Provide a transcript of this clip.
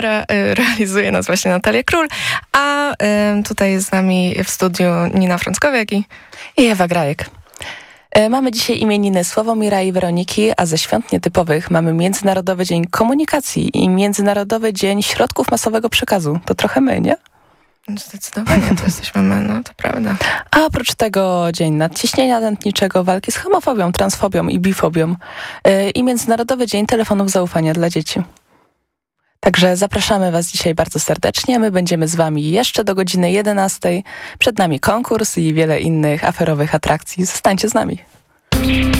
Realizuje nas właśnie Natalia Król, a tutaj jest z nami w studiu Nina Frąckowiak i Ewa Grajek. Mamy dzisiaj imieniny Sławomira i Weroniki, a ze świąt nietypowych mamy Międzynarodowy Dzień Komunikacji i Międzynarodowy Dzień Środków Masowego Przekazu. To trochę my, nie? Zdecydowanie to jesteśmy my, no to prawda. A oprócz tego Dzień Nadciśnienia Tętniczego, walki z homofobią, transfobią i bifobią i Międzynarodowy Dzień Telefonów Zaufania dla Dzieci. Także zapraszamy Was dzisiaj bardzo serdecznie. My będziemy z Wami jeszcze do godziny 11. Przed nami konkurs i wiele innych aferowych atrakcji. Zostańcie z nami.